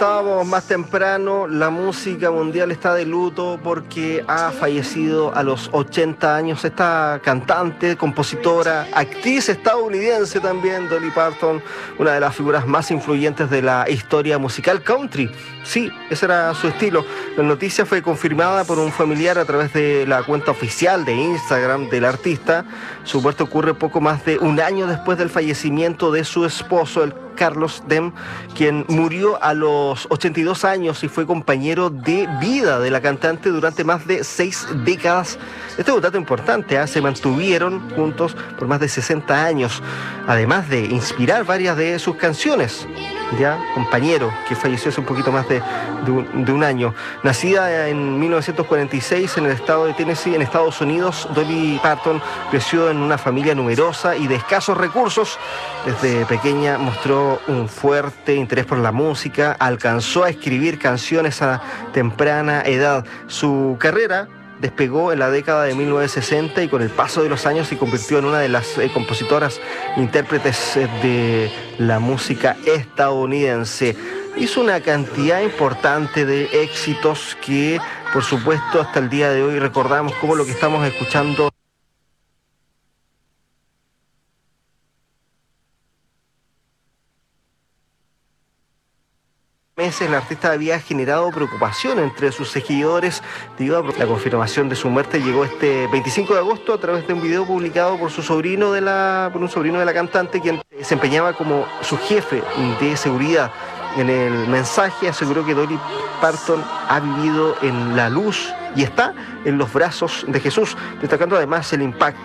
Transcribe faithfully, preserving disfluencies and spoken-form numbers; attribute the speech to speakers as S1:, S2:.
S1: Estábamos más temprano, la música mundial está de luto porque ha fallecido a los ochenta años esta cantante, compositora, actriz estadounidense también, Dolly Parton, una de las figuras más influyentes de la historia musical country. Sí, ese era su estilo. La noticia fue confirmada por un familiar a través de la cuenta oficial de Instagram del artista. Su muerte ocurre poco más de un año después del fallecimiento de su esposo, el Carlos Dem, quien murió a los ochenta y dos años y fue compañero de vida de la cantante durante más de seis décadas. Este es un dato importante, ¿eh? Se mantuvieron juntos por más de sesenta años, además de inspirar varias de sus canciones. Ya, compañero, que falleció hace un poquito más de, de, un, de un año. Nacida en mil novecientos cuarenta y seis en el estado de Tennessee, en Estados Unidos, Dolly Parton creció en una familia numerosa y de escasos recursos. Desde pequeña mostró un fuerte interés por la música, alcanzó a escribir canciones a temprana edad. Su carrera despegó en la década de mil novecientos sesenta y con el paso de los años se convirtió en una de las eh, compositoras intérpretes eh, de la música estadounidense. Hizo una cantidad importante de éxitos que, por supuesto, hasta el día de hoy recordamos, como lo que estamos escuchando. Meses el artista había generado preocupación entre sus seguidores debido a la confirmación de su muerte. Llegó este veinticinco de agosto a través de un video publicado por su sobrino de la por un sobrino de la cantante, quien se desempeñaba como su jefe de seguridad. En el mensaje aseguró que Dolly Parton ha vivido en la luz y está en los brazos de Jesús, destacando además el impacto